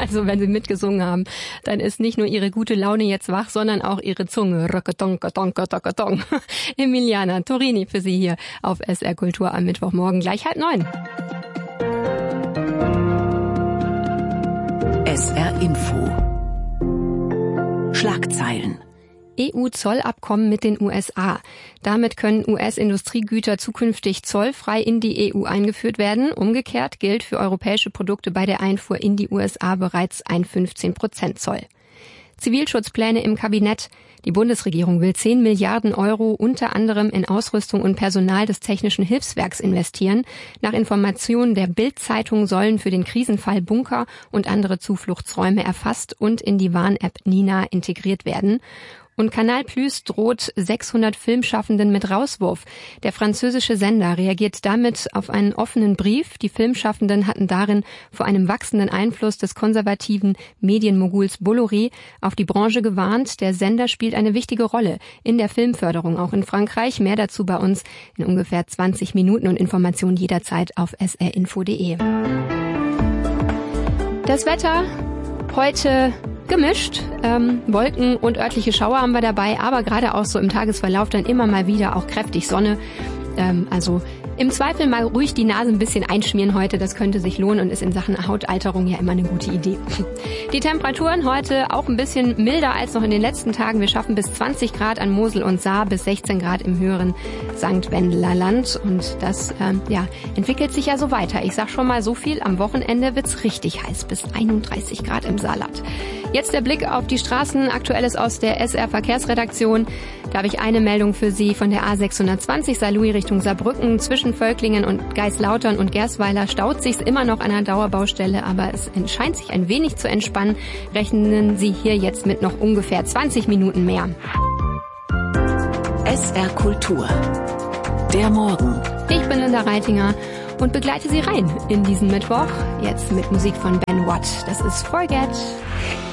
Also wenn Sie mitgesungen haben, dann ist nicht nur Ihre gute Laune jetzt wach, sondern auch Ihre Zunge. Emiliana Torini für Sie hier auf SR Kultur am Mittwochmorgen, gleich 8:30. SR Info. Schlagzeilen. EU-Zollabkommen mit den USA. Damit können US-Industriegüter zukünftig zollfrei in die EU eingeführt werden. Umgekehrt gilt für europäische Produkte bei der Einfuhr in die USA bereits ein 15% Zoll. Zivilschutzpläne im Kabinett. Die Bundesregierung will 10 Milliarden Euro unter anderem in Ausrüstung und Personal des Technischen Hilfswerks investieren. Nach Informationen der Bild-Zeitung sollen für den Krisenfall Bunker und andere Zufluchtsräume erfasst und in die Warn-App Nina integriert werden. Und Canal Plus droht 600 Filmschaffenden mit Rauswurf. Der französische Sender reagiert damit auf einen offenen Brief. Die Filmschaffenden hatten darin vor einem wachsenden Einfluss des konservativen Medienmoguls Bolloré auf die Branche gewarnt. Der Sender spielt eine wichtige Rolle in der Filmförderung, auch in Frankreich. Mehr dazu bei uns in ungefähr 20 Minuten und Informationen jederzeit auf srinfo.de. Das Wetter heute gemischt. Wolken und örtliche Schauer haben wir dabei, aber gerade auch so im Tagesverlauf dann immer mal wieder auch kräftig Sonne. Also im Zweifel mal ruhig die Nase ein bisschen einschmieren heute, das könnte sich lohnen und ist in Sachen Hautalterung ja immer eine gute Idee. Die Temperaturen heute auch ein bisschen milder als noch in den letzten Tagen. Wir schaffen bis 20 Grad an Mosel und Saar, bis 16 Grad im höheren St. Wendeler Land und das entwickelt sich ja so weiter. Ich sag schon mal so viel, am Wochenende wird's richtig heiß, bis 31 Grad im Saarland. Jetzt der Blick auf die Straßen, Aktuelles aus der SR Verkehrsredaktion. Da habe ich eine Meldung für Sie von der A620 Saarlouis Richtung Saarbrücken. Zwischen Völklingen und Geislautern und Gersweiler staut sich's immer noch an einer Dauerbaustelle, aber es scheint sich ein wenig zu entspannen. Rechnen Sie hier jetzt mit noch ungefähr 20 Minuten mehr. SR Kultur. Der Morgen. Ich bin Linda Reitinger und begleite Sie rein in diesen Mittwoch. Jetzt mit Musik von Ben Watt. Das ist Forget.